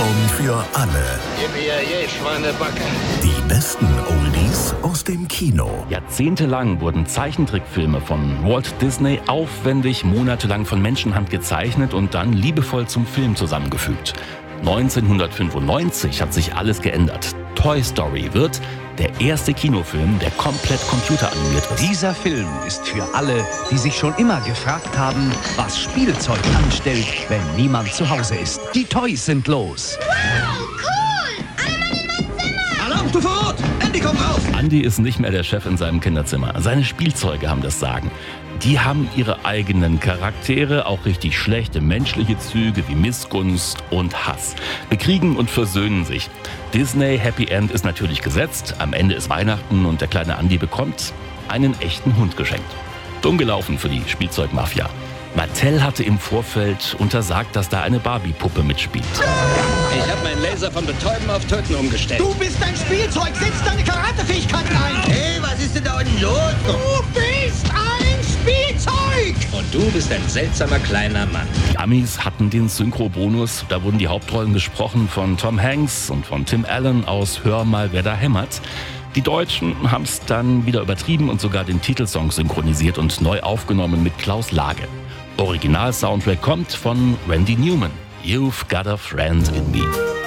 Countdown für alle. Schweinebacke. Die besten Oldies aus dem Kino. Jahrzehntelang wurden Zeichentrickfilme von Walt Disney aufwendig monatelang von Menschenhand gezeichnet und dann liebevoll zum Film zusammengefügt. 1995 hat sich alles geändert. Toy Story wird der erste Kinofilm, der komplett computeranimiert ist. Dieser Film ist für alle, die sich schon immer gefragt haben, was Spielzeug anstellt, wenn niemand zu Hause ist. Die Toys sind los. Wow, cool! Alle Mann in mein Zimmer! Alarmstufe Rot! Andy, komm raus! Andy ist nicht mehr der Chef in seinem Kinderzimmer. Seine Spielzeuge haben das Sagen. Die haben ihre eigenen Charaktere, auch richtig schlechte menschliche Züge wie Missgunst und Hass. Bekriegen und versöhnen sich. Disney Happy End ist natürlich gesetzt. Am Ende ist Weihnachten und der kleine Andy bekommt einen echten Hund geschenkt. Dumm gelaufen für die Spielzeugmafia. Mattel hatte im Vorfeld untersagt, dass da eine Barbie-Puppe mitspielt. Ich habe meinen Laser von Betäuben auf Töten umgestellt. Du bist ein Spielzeug, setz deine Karatefähigkeiten ein! Hey, was ist denn da unten los? Du bist ein Spielzeug! Und du bist ein seltsamer kleiner Mann. Die Amis hatten den Synchro-Bonus. Da wurden die Hauptrollen gesprochen von Tom Hanks und von Tim Allen aus Hör mal, wer da hämmert. Die Deutschen haben es dann wieder übertrieben und sogar den Titelsong synchronisiert und neu aufgenommen mit Klaus Lage. Original-Soundtrack kommt von Randy Newman. You've got a friend in me.